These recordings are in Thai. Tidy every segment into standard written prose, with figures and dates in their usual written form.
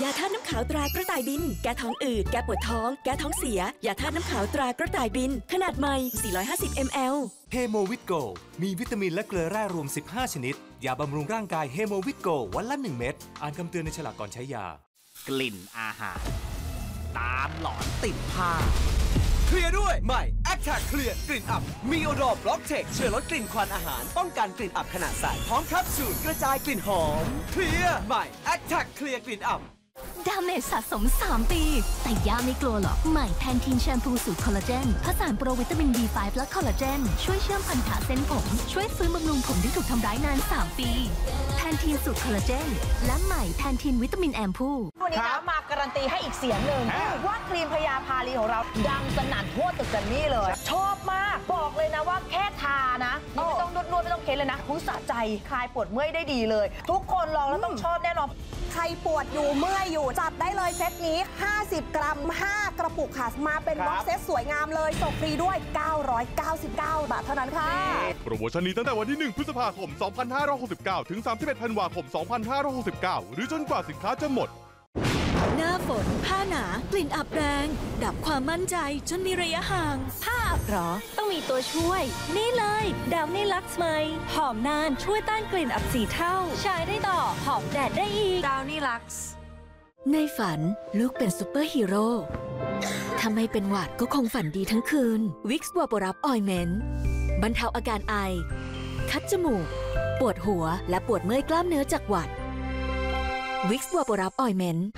าธาตุน้ำขาวตรากระต่ายบินแก้ท้องอืดแก้ปวดท้องแก้ท้องเสียยาธาตุน้ำขาวตรากระต่ายบินขนาดใหม่450 ml เฮโมวิตโกมีวิตามินและเกลือแร่รวม15ชนิดยาบำรุงร่างกายเฮโมวิตโกวันละ1เม็ดอ่านคำเตือนในฉลากก่อนใช้ยากลิ่นอาหารตามหลอนติดผ้าเคลียร์ด้วยใหม่ Attack เคลียร์กลิ่นอับมีโอดอร์บล็อกเทคช่วยลดกลิ่นควันอาหารป้องกันกลิ่นอับขณะใส่พร้อมแคปซูลกระจายกลิ่นหอมเคลียร์ใหม่ Attack เคลียร์กลิ่นอับดาเมจสะสม3 ปีแต่ย่าไม่กลัวหรอกใหม่แพนทีนแชมพูสูตรคอลลาเจนผสานโปรวิตามิน B5 และคอลลาเจนช่วยเชื่อมพันธะเส้นผมช่วยฟื้นบำรุงผมที่ถูกทำร้ายนาน3 ปีแพนทีนสูตรคอลลาเจนและใหม่แพนทีนวิตามินแอมพูวันนี้นะมาการันตีให้อีกเสียงหนึ่งว่าครีมพยาพาลีของเราดังสนั่นทั่วตึกแกรมมี่เลยชอบมากบอกเลยนะว่าแค่ทานะไม่ต้องนวดไม่ต้องเค้นเลยนะคุณสะใจคลายปวดเมื่อยได้ดีเลยทุกคนลองแล้วต้องชอบแน่นอนใครปวดอยู่เมื่อยอยู่จับได้เลยเซตนี้50 กรัม5 กระปุกค่ะมาเป็นบ็อกเซตสวยงามเลยส่งฟรีด้วย999 บาทเท่านั้นค่ะโปรโมชั่นนี้ตั้งแต่วันที่1 พฤษภาคม 2569 ถึง 31 ธันวาคม 2569 หรือจนกว่าสินค้าจะหมดหน้าฝนผ้าหนากลิ่นอับแรงดับความมั่นใจจนมีระยะห่างผ้าอับหรอต้องมีตัวช่วยนี่เลยดาวนี่ลักซ์ไหมหอมนานช่วยต้านกลิ่นอับ4 เท่าใช้ได้ต่อหอมแดดได้อีกดาวนี่ลักซ์ในฝันลูกเป็นซูเปอร์ฮีโร่ถ้าไม่เป็นหวัดก็คงฝันดีทั้งคืนวิกซ์วาโปรับออยเมนต์บรรเทาอาการไอคัดจมูกปวดหัวและปวดเมื่อยกล้ามเนื้อจากหวัดวิกซ์วาโปรับออยเมนต์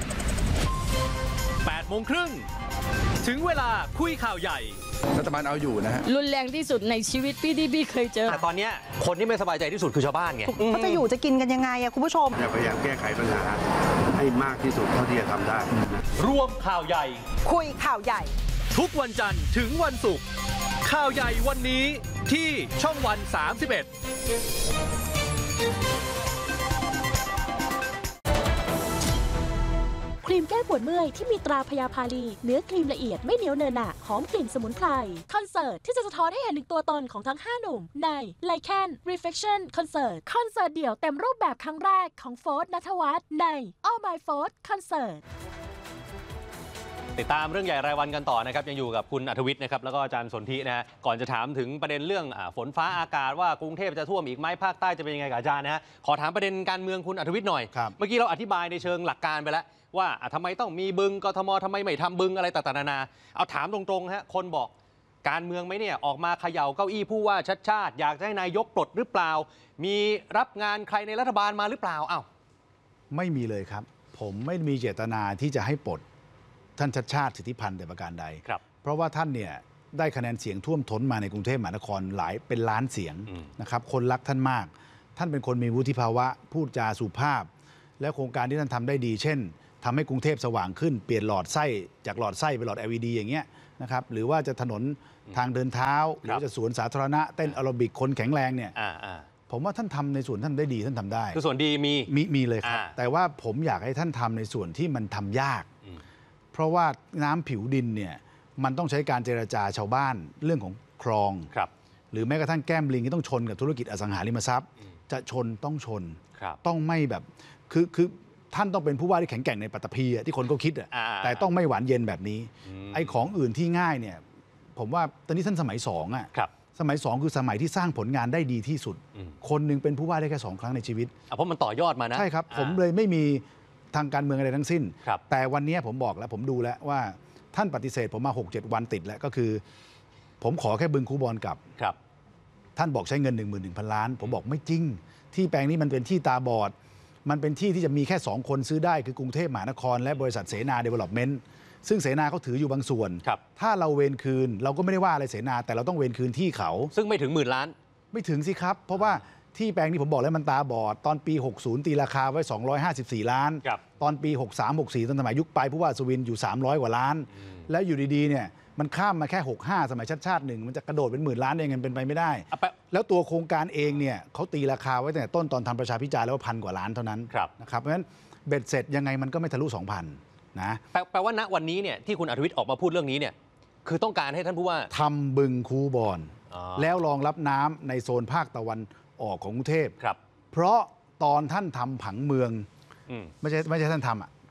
8:30 ถึงเวลาคุยข่าวใหญ่รัฐบาลเอาอยู่นะฮะรุนแรงที่สุดในชีวิตพี่ที่พี่เคยเจอแต่ตอนนี้คนที่ไม่สบายใจที่สุดคือชาวบ้านไงเขาจะอยู่จะกินกันยังไงอะคุณผู้ชมพยายามแก้ไขปัญหาให้มากที่สุดเท่าที่จะทำได้รวมข่าวใหญ่คุยข่าวใหญ่ทุกวันจันทร์ถึงวันศุกร์ข่าวใหญ่วันนี้ที่ช่องวัน 31 ครีมแก้ปวดเมื่อยที่มีตราพยาพาลีเนื้อครีมละเอียดไม่เหนียวเนอะหนะหอมกลิ่นสมุนไพรคอนเสิร์ตที่จะสะท้อนให้เห็นถึงตัวตนของทั้ง5 หนุ่มใน Lycan Reflection คอนเสิร์ตเดี่ยวเต็มรูปแบบครั้งแรกของโฟร์ธ ณัฐวัฒน์ใน All My Fourth Concert ติดตามเรื่องใหญ่รายวันกันต่อนะครับยังอยู่กับคุณอัธวิทย์นะครับแล้วก็อาจารย์สนธินะฮะก่อนจะถามถึงประเด็นเรื่องฝนฟ้าอากาศว่ากรุงเทพจะท่วมอีกไหมภาคใต้จะเป็นยังไงกับอาจารย์นะฮะขอถามประเด็นการเมืองคุณอัธวิทย์หน่อยเมื่อกี้เราอธิบายในเชิงหลักการไปแล้วว่าทำไมต้องมีบึงกทมทำไมไม่ทำบึงอะไรต่างๆนานาเอาถามตรงๆฮะคนบอกการเมืองไหมเนี่ยออกมาเขย่าเก้าอี้ผู้ว่าชัดชาติอยากให้นายกปลดหรือเปล่ามีรับงานใครในรัฐบาลมาหรือเปล่าอ้าวไม่มีเลยครับผมไม่มีเจตนาที่จะให้ปลดท่านชัดชาติสิทธิพันธ์แต่ประการใดเพราะว่าท่านเนี่ยได้คะแนนเสียงท่วมท้นมาในกรุงเทพมหานครหลายเป็นล้านเสียงนะครับคนรักท่านมากท่านเป็นคนมีวุฒิภาวะพูดจาสุภาพและโครงการที่ท่านทำได้ดีเช่นทำให้กรุงเทพสว่างขึ้นเปลี่ยนหลอดไส้จากหลอดไส้เป็นหลอด LED อย่างเงี้ยนะครับหรือว่าจะถนนทางเดินเท้าหรือจะสวนสาธารณะเต้นแอโรบิกคนแข็งแรงเนี่ยผมว่าท่านทำในส่วนท่านได้ดีท่านทำได้คือส่วนดีมีเลยครับแต่ว่าผมอยากให้ท่านทำในส่วนที่มันทำยากเพราะว่าน้ำผิวดินเนี่ยมันต้องใช้การเจรจาชาวบ้านเรื่องของคลองหรือแม้กระทั่งแก้มลิงที่ต้องชนกับธุรกิจอสังหาริมทรัพย์จะชนต้องชนต้องไม่แบบคือท่านต้องเป็นผู้ว่าที่แข็งแกร่งในปัตตภีที่คนก็คิดแต่ต้องไม่หวานเย็นแบบนี้ไอ้ของอื่นที่ง่ายเนี่ยผมว่าตอนนี้ท่านสมัย2สมัย2คือสมัยที่สร้างผลงานได้ดีที่สุดคนหนึ่งเป็นผู้ว่าได้แค่2 ครั้งในชีวิตเพราะมันต่อยอดมานะใช่ครับผมเลยไม่มีทางการเมืองอะไรทั้งสิ้นแต่วันนี้ผมบอกแล้วผมดูแล้วว่าท่านปฏิเสธผมมา 6-7 วันติดแล้วก็คือผมขอแค่บึงคูบอลกับท่านบอกใช้เงิน 11,000 ล้านผมบอกไม่จริงที่แปลงนี้มันเป็นที่ตาบอดมันเป็นที่ที่จะมีแค่2 คนซื้อได้คือกรุงเทพมหานครและบริษัทเสนาเดเวล็อปเมนต์ซึ่งเสนาเขาถืออยู่บางส่วนถ้าเราเวรคืนเราก็ไม่ได้ว่าอะไรเสนาแต่เราต้องเวรคืนที่เขาซึ่งไม่ถึง10,000 ล้านไม่ถึงสิครับเพราะว่าที่แปลงนี้ผมบอกแล้วมันตาบอดตอนปี60ตีราคาไว้254 ล้านตอนปี63-64ตอนสมัยยุคปลายผู้ว่าสุวินอยู่300 กว่าล้านแล้วอยู่ดีๆเนี่ยมันข้ามมาแค่65สมัยชาติหนึ่งมันจะกระโดดเป็น10,000 ล้านเองเงินเป็นไปไม่ได้แล้วตัวโครงการเองเนี่ยเขาตีราคาไว้ตั้งแต่ต้นตอนทำประชาพิจารณ์แล้วว่า1,000 กว่าล้านเท่านั้นนะครับเพราะฉะนั้นเบ็ดเสร็จยังไงมันก็ไม่ทะลุ 2,000 นะแปลว่าณวันนี้เนี่ยที่คุณอัธวิทย์ออกมาพูดเรื่องนี้เนี่ยคือต้องการให้ท่านผู้ว่าทำบึงคูบอนแล้วรองรับน้ำในโซนภาคตะวันออกของกรุงเทพเพราะตอนท่านทำผังเมืองไม่ใช่ท่านทำ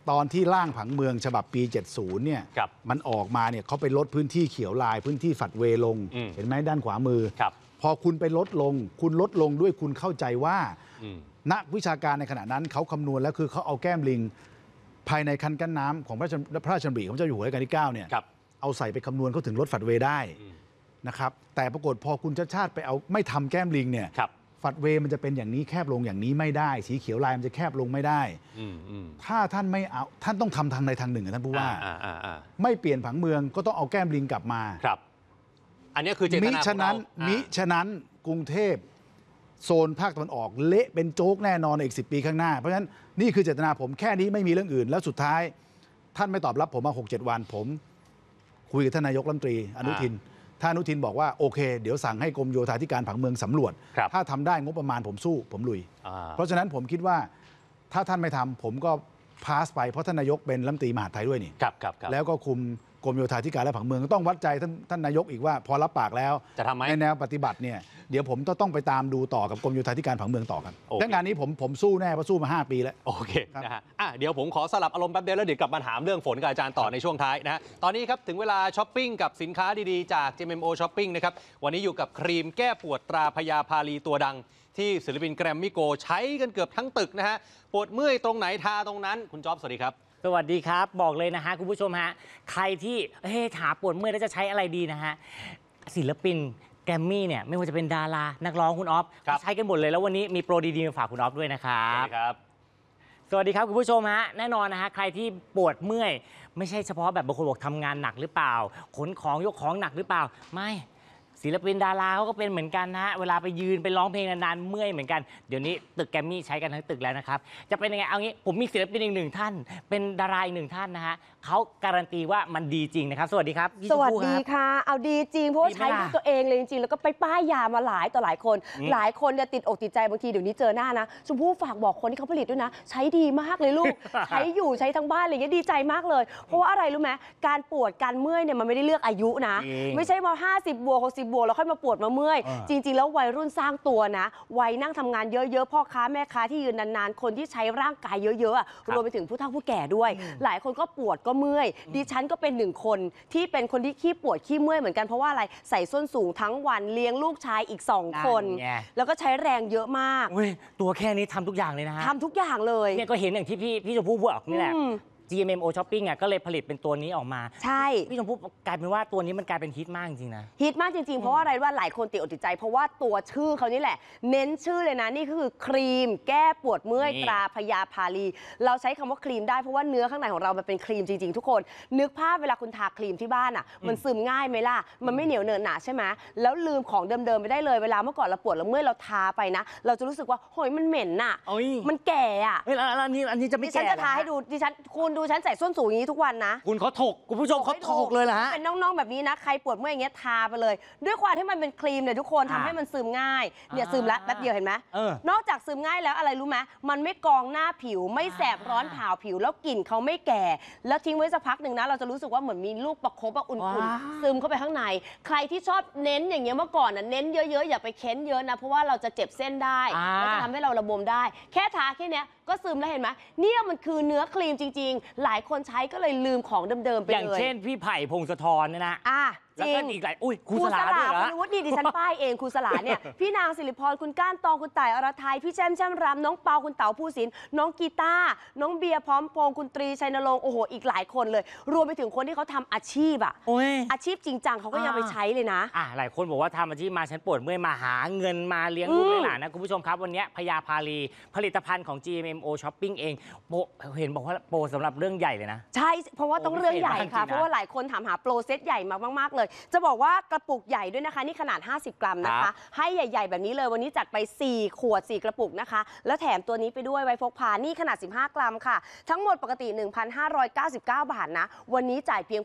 ตอนที่ร่างผังเมืองฉบับปี 70 เนี่ยมันออกมาเนี่ยเขาไปลดพื้นที่เขียวลายพื้นที่ฝัดเวลงเห็นไหมด้านขวามือพอคุณไปลดลงคุณลดลงด้วยคุณเข้าใจว่านักวิชาการในขณะนั้นเขาคำนวณแล้วคือเขาเอาแก้มลิงภายในคันกั้นน้ำของพระราชดำริของเจ้าอยู่หัวรัชกาลที่ 9 เนี่ยเอาใส่ไปคำนวณเขาถึงลดฝัดเวได้นะครับแต่ปรากฏพอคุณชาติไปเอาไม่ทำแก้มลิงเนี่ยฝัดเวมันจะเป็นอย่างนี้แคบลงอย่างนี้ไม่ได้สีเขียวลายมันจะแคบลงไม่ได้ถ้าท่านไม่เอาท่านต้องทำทางใดทางหนึ่งท่านผู้ว่าไม่เปลี่ยนผังเมืองก็ต้องเอาแก้มลิงกลับมาครับอันนี้คือเจตนาของเรามิฉะนั้นกรุงเทพโซนภาคตะวันออกเละเป็นโจ๊กแน่นอนในอีก10 ปีข้างหน้าเพราะฉะนั้นนี่คือเจตนาผมแค่นี้ไม่มีเรื่องอื่นแล้วสุดท้ายท่านไม่ตอบรับผมมา 6-7 วันผมคุยกับท่านนายกรัฐมนตรีอนุทินท่านอนุทินบอกว่าโอเคเดี๋ยวสั่งให้กรมโยธาธิการผังเมืองสำรวจถ้าทำได้งบประมาณผมสู้ผมลุยเพราะฉะนั้นผมคิดว่าถ้าท่านไม่ทำผมก็พาสไปเพราะท่านนายกเป็นรัฐมนตรีมหาดไทยด้วยนี่แล้วก็คุมกรมโยธาธิการและผังเมืองต้องวัดใจท่านนายกอีกว่าพอรับปากแล้วจะทำไหมในแนวปฏิบัติเนี่ยเดี๋ยวผมต้องไปตามดูต่อกับกรมโยธาธิการผังเมืองต่อกันแต่งานนี้ผมสู้แน่เพราะสู้มา5 ปีแล้วโอเคนะฮะเดี๋ยวผมขอสลับอารมณ์แป๊บเดียวแล้วเดี๋ยวกลับมาถามเรื่องฝนกับอาจารย์ต่อในช่วงท้ายนะฮะตอนนี้ครับถึงเวลาช้อปปิ้งกับสินค้าดีๆจาก GMMO Shopping นะครับวันนี้อยู่กับครีมแก้ปวดตราพญาพาลีตัวดังที่ศิลปินแกรมมี่โกใช้กันเกือบทั้งตึกนะฮะปวดเมื่อยตรงไหนทาตรงนั้นคุณจ๊อบสวัสดีครับสวัสดีครับบอกเลยนะฮะคุณผู้ชมฮะใครที่หาปวดเมื่อยแล้วจะใช้อะไรดีนะฮะศิลปินแกรมมี่เนี่ยไม่ว่าจะเป็นดารานักร้องคุณอ๊อฟใช้กันหมดเลยแล้ววันนี้มีโปรดีๆมาฝากคุณอ๊อฟด้วยนะครับสวัสดีครับคุณผู้ชมฮะแน่นอนนะฮะใครที่ปวดเมื่อยไม่ใช่เฉพาะแบบบางคนบอกทำงานหนักหรือเปล่าขนของยกของหนักหรือเปล่าไม่ศิลปินดาราเขาก็เป็นเหมือนกันนะเวลาไปยืนไปร้องเพลงนานๆเมื่อยเหมือนกันเดี๋ยวนี้ตึกแกรมมี่ใช้กันทั้งตึกแล้วนะครับจะเป็นยังไงเอางี้ผมมีศิลปินอีก1 ท่านเป็นดาราอีก1 ท่านนะฮะเขาการันตีว่ามันดีจริงนะครับสวัสดีครับสวัสดีค่ะเอาดีจริงเพราะว่าใช้ด้วยตัวเองเลยจริงๆแล้วก็ไปป้ายยามาหลายต่อหลายคนเนี่ยติดอกติดใจบางทีเดี๋ยวนี้เจอหน้านะชมพู่ฝากบอกคนที่เขาผลิตด้วยนะใช้ดีมากเลยลูก ใช้อยู่ใช้ทั้งบ้านอะไรเงี้ยดีใจมากเลยเพราะว่าอะไรรู้ไหมการปวดการเมื่อยเนี่ยมันไม่ได้เลือกอายุนะไม่ใช่มา50 บวก 60 บวกแล้วค่อยมาปวดมาเมื่อยจริงๆแล้ววัยรุ่นสร้างตัวนะวัยนั่งทำงานเยอะๆพ่อค้าแม่ค้าที่ยืนนานๆคนที่ใช้ร่างกายเยอะๆรวมไปถึงผู้เฒ่าผู้แก่ด้วยหลายคนก็ปวดก็เมื่อยดิฉันก็เป็น1 คนที่เป็นคนที่ขี้ปวดขี้เมื่อยเหมือนกันเพราะว่าอะไรใส่ส้นสูงทั้งวันเลี้ยงลูกชายอีก2 คนแล้วก็ใช้แรงเยอะมากตัวแค่นี้ทำทุกอย่างเลยนะฮะทำทุกอย่างเลยเนี่ยก็เห็นอย่างที่พี่ชมพู่บอกนี่แหละ GMMO Shopping ก็เลยผลิตเป็นตัวนี้ออกมาใช่พี่ชมพู่กลายเป็นว่าตัวนี้มันกลายเป็นฮิตมากจริงๆนะฮิตมากจริงๆเพราะว่าอะไรว่าหลายคนติดอกติดใจเพราะว่าตัวชื่อเขานี่แหละเน้นชื่อเลยนะนี่คือครีมแก้ปวดเมื่อยตราพญาพาลีเราใช้คำว่าครีมได้เพราะว่าเนื้อข้างในของเรามันเป็นครีมจริงๆทุกคนนึกภาพเวลาคุณทาครีมที่บ้านมันซึมง่ายไหมล่ะมันไม่เหนียวเนินหนาใช่ไหมแล้วลืมของเดิมๆไปได้เลยเวลาเมื่อก่อนเราปวดเราเมื่อยเราทาไปนะเราจะรู้สึกว่าโหยมันเหม็นน่ะมันแก่แล้วอันนี้จะไม่แก่ดิฉันจะทาให้ดูดิฉันคุณดูฉันใส่ส้นสูงทุกวันนะคุณเขาถกคุณผู้ชมเขาถกเลยนะฮะเป็นน้องๆแบบนี้นะใครปวดเมื่อยอย่างเงี้ยทาไปเลยด้วยความที่มันเป็นครีมเนี่ยทุกคนทำให้มันซึมง่ายเนี่ยซึมละแป๊บเดียวเห็นไหมนอกจากซึมง่ายแล้วอะไรรู้ไหมมันไม่กองหน้าผิวไม่แสบร้อนเผาผิวแล้วกลิ่นเขาไม่แก่แล้วทิ้งไว้สักพักหนึ่งนะเราจะรู้สึกว่าเหมือนมีลูกประคบอุ่นๆซึมเข้าไปข้างในใครที่ชอบเน้นอย่างเงี้ยเมื่อก่อนเน้นเยอะๆอย่าไปเค้นเยอะนะเพราะว่าเราจะเจ็บเส้นได้แล้วจะทำให้เราระบมได้แค่ทาแค่เนี้ยก็ซึมแล้วเห็นไหมเนี่ยมันคือเนื้อครีมจริงๆหลายคนใช้ก็เลยลืมของเดิมๆไปเลยอย่างเช่นพี่ไผ่พงศธรเนี่ยนะจริงอีกหลายครูสลาด้วยเหรอคุณวุฒิดิฉันป้ายเองครูสลาเนี่ยพี่นางสิริพรคุณก้านตองคุณต่ายอรไทยพี่แช่มรำน้องเปาคุณเต๋าภูสินน้องกีตาร์น้องเบียร์พร้อมพงษ์คุณตรีชัยนรงค์โอ้โหอีกหลายคนเลยรวมไปถึงคนที่เขาทำอาชีพอาชีพจริงจังเขาก็ยังไปใช้เลยนะหลายคนบอกว่าทำอาชีพมาฉันปวดเมื่อยมาหาเงินมาเลี้ยงลูกเลี้ยงหลานนะคุณผู้ชมครับวันนี้พญาพาลีผลิตภัณฑ์ของ GMMO Shopping เองเห็นบอกว่าโปรสำหรับเรื่องใหญ่เลยนะใช่เพราะว่าต้องเรื่องใหญ่ค่ะเพราะว่าหลายคนถามหาโปรเซตใหญ่มากๆเลยจะบอกว่ากระปุกใหญ่ด้วยนะคะนี่ขนาด50 กรัมนะคะให้ใหญ่ๆแบบนี้เลยวันนี้จัดไป4 ขวด 4 กระปุกนะคะแล้วแถมตัวนี้ไปด้วยไว้พกพานี่ขนาด15 กรัมค่ะทั้งหมดปกติ 1,599 บาทนะวันนี้จ่ายเพียง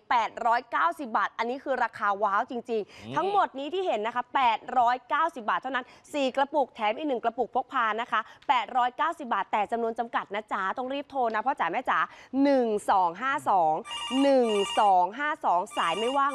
890 บาทอันนี้คือราคาว้าวจริงๆทั้งหมดนี้ที่เห็นนะคะ890 บาทเท่านั้น4 กระปุกแถมอีก1 กระปุกพกพานะคะ890 บาทแต่จำนวนจำกัดนะจ๊ะต้องรีบโทรนะพ่อจ๋าแม่จ๋า1252 1252สายไม่ว่างไลน์ไว้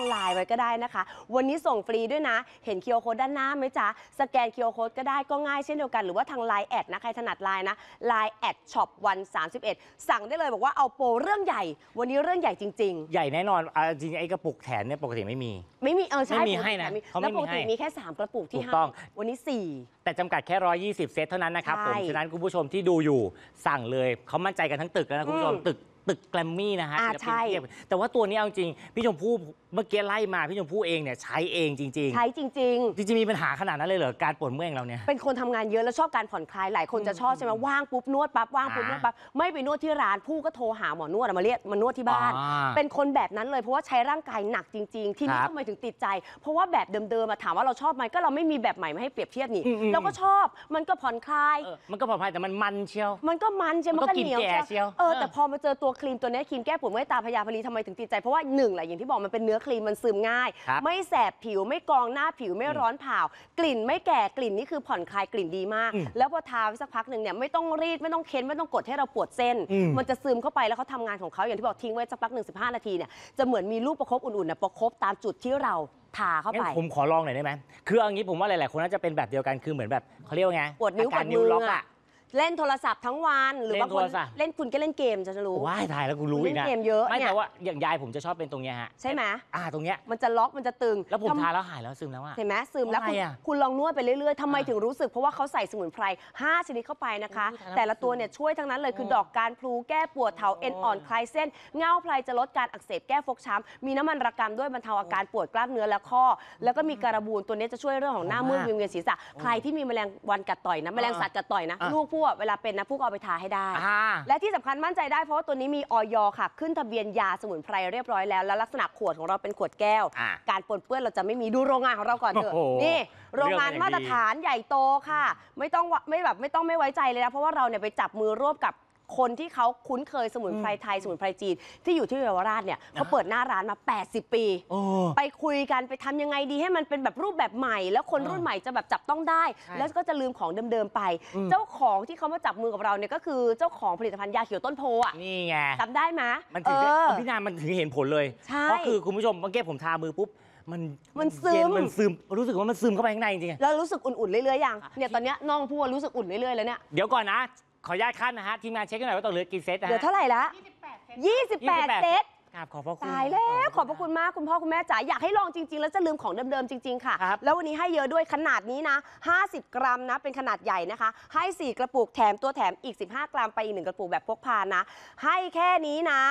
ก็ได้นะคะวันนี้ส่งฟรีด้วยนะเห็น QR Code ด้านหน้าไหมจ๊ะสแกน QR Code ก็ได้ก็ง่ายเช่นเดียวกันหรือว่าทาง Line แอดนะใครถนัด Line นะ Line แอดช็อปวัน31สั่งได้เลยบอกว่าเอาโปรเรื่องใหญ่วันนี้เรื่องใหญ่จริงๆใหญ่แน่นอนจริงไอ้กระปุกแถมเนี่ยปกติไม่มีใช่ไม่มีให้นะแล้วปกติมีแค่3กระปุกที่ให้วันนี้4 แต่จำกัดแค่120เซตเท่านั้นนะครับผมฉะนั้นคุณผู้ชมที่ดูอยู่สั่งเลยเขามั่นใจกันทั้งตึกแล้วนะคุณผู้ชมตึกแกรมมี่นะฮะใช่แต่ว่าตัวนี้เอาจริงพี่ชมพู่เมื่อกี้ไล่มาพี่ชมพู่เองเนี่ยใช้เองจริงๆใช้จริงมีปัญหาขนาดนั้นเลยเหรอการปวดเมื่อยของเราเนี่ยเป็นคนทำงานเยอะแล้วชอบการผ่อนคลายหลายคนจะชอบใช่ไหมว่างปุ๊บนวดปั๊บว่างปุ๊บนวดปั๊บไม่ไปนวดที่ร้านผู้ก็โทรหาหมอนวดมาเรียกมานวดที่บ้านเป็นคนแบบนั้นเลยเพราะว่าใช้ร่างกายหนักจริงๆที่นี่ทำไมถึงติดใจเพราะว่าแบบเดิมๆถามว่าเราชอบไหมก็เราไม่มีแบบใหม่มาให้เปรียบเทียบนี่เราก็ชอบมันก็ผ่อนคลายแต่มันเชียวมันก็เหนียวเชียวแต่พอมาเจอตัวครีมตัวนี้ครีมแก้ปวดเมื่อยตาพยาพารีทำไมถึงติดใจเพราะว่า1แหละอย่างที่บอกมันเป็นเนื้อครีมมันซึมง่ายไม่แสบผิวไม่กองหน้าผิวไม่ร้อนเผากลิ่นไม่แก่กลิ่นนี่คือผ่อนคลายกลิ่นดีมากแล้วพอทาไปสักพักหนึ่งเนี่ยไม่ต้องรีดไม่ต้องเค้นไม่ต้องกดให้เราปวดเส้นมันจะซึมเข้าไปแล้วเขาทำงานของเขาอย่างที่บอกทิ้งไว้สักพักหนึ่ง15 นาทีเนี่ยจะเหมือนมีลูกประคบอุ่นๆเนี่ยประคบตามจุดที่เราทาเข้าไปผมขอลองหน่อยได้ไหมคือเอางี้ผมว่าหลายๆคนน่าจะเป็นแบบเดียวกันคือเหมือนแบบเขาเรียกว่าไงปวดนิ้วปวดมือเล่นโทรศัพท์ทั้งวันหรือบางคนเล่นคุณก็เล่นเกมจะรู้ว้ายตายแล้วกูรู้อีกนะเล่นเกมเยอะไม่แต่ว่าอย่างยายผมจะชอบเป็นตรงเนี้ยฮะใช่ไหมตรงเนี้ยมันจะล็อกมันจะตึงแล้วผมทาแล้วหายแล้วซึมแล้วเห็นไหมซึมแล้วคุณลองนวดไปเรื่อยๆทำไมถึงรู้สึกเพราะว่าเขาใส่สมุนไพร5ชนิดเข้าไปนะคะแต่ละตัวเนี่ยช่วยทั้งนั้นเลยคือดอกการพลูแก้ปวดเถาเอ็นอ่อนคลายเส้นเงาไพรจะลดการอักเสบแก้ฟกช้ำมีน้ำมันระกำด้วยบรรเทาอาการปวดกล้ามเนื้อและข้อแล้วก็มีการบูนตัวนี้จะช่วยเรื่องของหน้ามืดวิงเวียนศีรษะใครที่มีแมลงวันกัดต่อยนะแมลงสัตว์กัดต่อยนะลูกพวกเวลาเป็นนะพวกเอาไปทาให้ได้และที่สำคัญมั่นใจได้เพราะว่าตัวนี้มีอย.ค่ะขึ้นทะเบียนยาสมุนไพรเรียบร้อยแล้วแล้วลักษณะขวดของเราเป็นขวดแก้วการปนเปื้อนเราจะไม่มีดูโรงงานของเราก่อนเถอะนี่โรงงานมาตรฐานใหญ่โตค่ะไม่ต้องไม่ไว้ใจเลยนะเพราะว่าเราเนี่ยไปจับมือร่วมกับคนที่เขาคุ้นเคยสมุนไพรไทยสมุนไพรจีนที่อยู่ที่เยาวราชเนี่ยเขาเปิดหน้าร้านมา80 ปีไปคุยกันไปทำยังไงดีให้มันเป็นแบบรูปแบบใหม่แล้วคนรุ่นใหม่จะแบบจับต้องได้แล้วก็จะลืมของเดิมๆไปเจ้าของที่เขามาจับมือกับเราเนี่ยก็คือเจ้าของผลิตภัณฑ์ยาเขียวต้นโพอ่ะนี่ไงจำได้ไหมมันถึงพี่นานมันถึงเห็นผลเลยเพราะคือคุณผู้ชมเมื่อกี้ผมทามือปุ๊บมันซึมรู้สึกว่ามันซึมเข้าไปข้างในจริงๆแล้วรู้สึกอุ่นๆเรื่อยๆอย่างเนี่ยตอนนี้น้องพูดรู้สึกอุ่นเรื่อยๆแล้วเนี่ยเดี๋ยวก่อนนะขออนุญาตขั้นนะฮะทีมงานเช็คกันหน่อยว่าต้องเหลือกี่เซตนะฮะเหลือเท่าไหร่ละ28 เซตขอบพระคุณตายแล้วขอบพระคุณมากคุณพ่อคุณแม่จ๋าอยากให้ลองจริงๆแล้วจะลืมของเดิมๆจริงๆค่ะแล้ววันนี้ให้เยอะด้วยขนาดนี้นะ50 กรัมนะเป็นขนาดใหญ่นะคะให้4กระปุกแถมตัวแถมอีก15 กรัมไปอีก1กระปุกแบบพกพานะให้แค่นี้นะ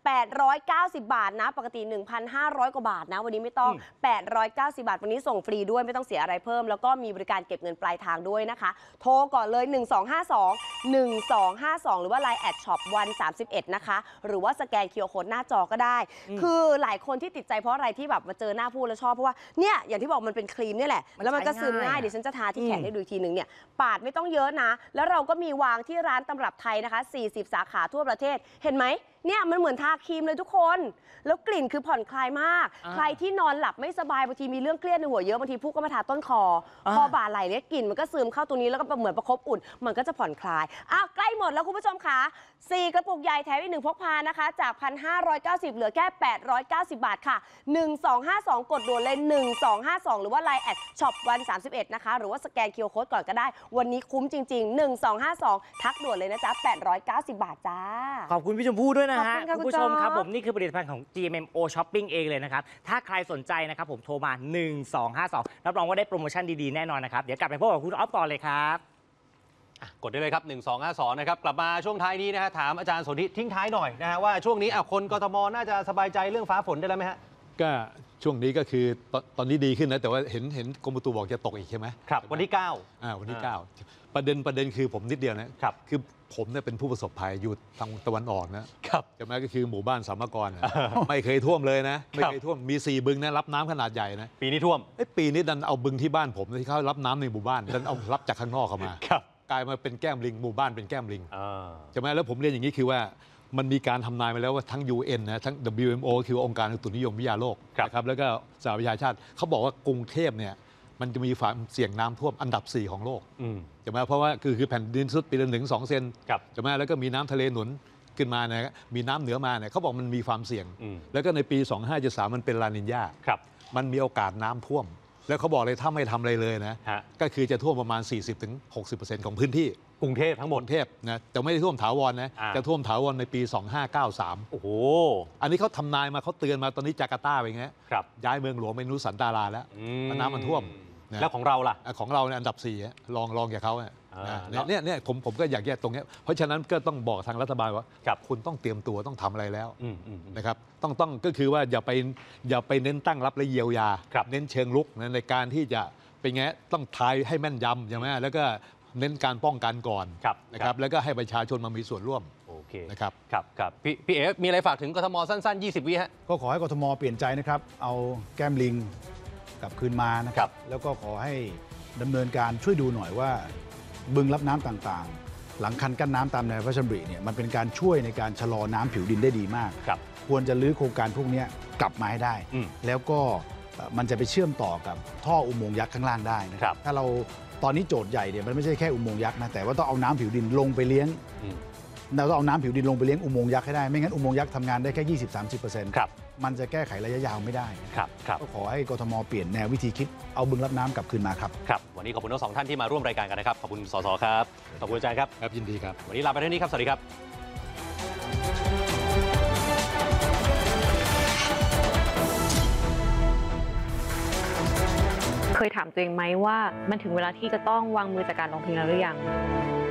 890 บาทนะปกติ 1,500 กว่าบาทนะวันนี้ไม่ต้อง890 บาทวันนี้ส่งฟรีด้วยไม่ต้องเสียอะไรเพิ่มแล้วก็มีบริการเก็บเงินปลายทางด้วยนะคะโทรก่อนเลย1252 หรือว่า Line แอดช็อปวัน31นะคะหรือว่าสแกน QR Code หน้าจอก็ได้คือหลายคนที่ติดใจเพราะอะไรที่แบบมาเจอหน้าพูดแล้วชอบเพราะว่าเนี่ยอย่างที่บอกมันเป็นครีมนี่แหละแล้วมันก็ซึมง่ายเดี๋ยวฉันจะทาที่แขนให้ดูอีกทีนึงเนี่ยปาดไม่ต้องเยอะนะแล้วเราก็มีวางที่ร้านตำรับไทยนะคะ40 สาขาทั่วประเทศเห็นไหมเนี่ยมันเหมือนทาครีมเลยทุกคนแล้วกลิ่นคือผ่อนคลายมากใครที่นอนหลับไม่สบายบางทีมีเรื่องเครียดในหัวเยอะบางทีผู้ก็มาทาต้นคอบ่าไหล่เนี่ยกลิ่นมันก็ซึมเข้าตรงนี้แล้วก็เหมือนประคบอุ่นมันก็จะผ่อนคลายใกล้หมดแล้วคุณผู้ชมค่ะ4กระปุกใหญ่แถมอีก1พกพานะคะจาก 1,590 เหลือแค่890 บาทค่ะ1252กดด่วนเลย1252หรือว่า Line แอดช็อปวัน31นะคะหรือว่าสแกน QR Code ก่อนก็ได้วันนี้คุ้มจริงๆ1252ทักด่วนเลยนะจ๊ะ890 บาทจ้าขอบคุณพี่ชมพู่ด้วยนะฮะคุณผู้ชมครับผมนี่คือผลิตภัณฑ์ของ GMMO Shopping เองเลยนะครับถ้าใครสนใจนะครับผมโทรมา1252รับรองว่าได้โปรโมชั่นดีๆแน่นอนนะครับเดี๋ยวกลับไปพบกับคุณอ๊อฟต่อเลยครับกดได้เลยครับ1252นะครับกลับมาช่วงท้ายนี้นะฮะถามอาจารย์สนธิทิ้งท้ายหน่อยนะฮะว่าช่วงนี้คนกทมน่าจะสบายใจเรื่องฟ้าฝนได้แล้วไหมฮะก็ช่วงนี้ก็คือตอนนี้ดีขึ้นนะแต่ว่าเห็นกรมอุตุบอกจะตกอีกใช่ไหมครับวันที่9 วันที่9ประเด็นคือผมนิดเดียวนะครับคือผมเนี่ยเป็นผู้ประสบภัยอยู่ทางตะวันออกนะครับใช่ไหมก็คือหมู่บ้านสามกรไม่เคยท่วมเลยนะไม่เคยท่วมมี4บึงนะรับน้ำขนาดใหญ่นะปีนี้ท่วมปีนี้ดันเอาบึงที่บ้านผมที่เขารับน้ำในหมู่บ้านดันเอารับจากข้างนอกเข้ามากลายมาเป็นแก้มลิงหมู่บ้านเป็นแก้มลิงใช่ไหมแล้วผมเรียนอย่างนี้คือว่ามันมีการทำนายมาแล้วว่าทั้ง UN นะทั้ง WMO คือองค์การอุตุนิยมวิทยาโลกนะครับแล้วก็สหประชาชาติเขาบอกว่ากรุงเทพเนี่ยมันจะมีความเสี่ยงน้ำท่วมอันดับ4ของโลกใช่ไหมเพราะว่าคือแผ่นดินซุดปีละ1-2 เซนใช่ไหมแล้วก็มีน้ำทะเลหนุนขึ้นมานะมีน้ำเหนือมาเนี่ยเขาบอกมันมีความเสี่ยงแล้วก็ในปี2573มันเป็นลานิญญามันมีโอกาสน้ำท่วม แล้วเขาบอกเลยถ้าไม่ทำอะไรเลยนะก็คือจะท่วมประมาณ 40-60% ของพื้นที่กรุงเทพทั้งหมดเทพนะแต่ไม่ได้ท่วมถาวรนะจะท่วมถาวรในปี 2593 โอ้โหอันนี้เขาทำนายมาเขาเตือนมาตอนนี้จาการ์ตาไปไงย้ายเมืองหลวงเป็นนุสันดาราแล้วน้ำมันท่วมแล้วของเราล่ะของเราเนี่ยอันดับ4ลองจากเขาเนี่ยผมก็อยากแยกตรงนี้เพราะฉะนั้นก็ต้องบอกทางรัฐบาลว่าคุณต้องเตรียมตัวต้องทำอะไรแล้วนะครับต้องก็คือว่าอย่าไปเน้นตั้งรับและเยียวยาเน้นเชิงลุกในการที่จะเป็นไงต้องทายให้แม่นยำใช่ไหมแล้วก็เน้นการป้องกันก่อนนะครับแล้วก็ให้ประชาชนมามีส่วนร่วมโอเคนะครับครับพี่เอ๋มีอะไรฝากถึงกทมสั้นๆ20 วิฮะก็ขอให้กทมเปลี่ยนใจนะครับเอาแก้มลิงกลับคืนมานะครับแล้วก็ขอให้ดำเนินการช่วยดูหน่อยว่าบึงรับน้ำต่างๆหลังคันกั้นน้ำตามแนวพระราชดำริเนี่ยมันเป็นการช่วยในการชะลอน้ำผิวดินได้ดีมากควรจะลื้อโครงการพวกนี้กลับมาให้ได้แล้วก็มันจะไปเชื่อมต่อกับท่ออุโมงค์ยักษ์ข้างล่างได้นะครับถ้าเราตอนนี้โจทย์ใหญ่เนี่ยมันไม่ใช่แค่อุโมงค์ยักษ์นะแต่ว่าต้องเอาน้ำผิวดินลงไปเลี้ยงเราต้องเอาน้ำผิวดินลงไปเลี้ยงอุโมงค์ยักษ์ให้ได้ไม่งั้นอุโมงค์ยักษ์ทำงานได้แค่ 20-30%มันจะแก้ไขระยะยาวไม่ได้ก็ขอให้กทมเปลี่ยนแนววิธีคิดเอาบึงรับน้ำกลับคืนมาครับครับวันนี้ขอบคุณทั้งสองท่านที่มาร่วมรายการกันนะครับขอบคุณสสครับขอบคุณอาจารย์ครับยินดีครับวันนี้ลาไปเท่านี้ครับสวัสดีครับเคยถามตัวเองไหมว่ามันถึงเวลาที่จะต้องวางมือจากการร้องเพลงแล้วหรือยัง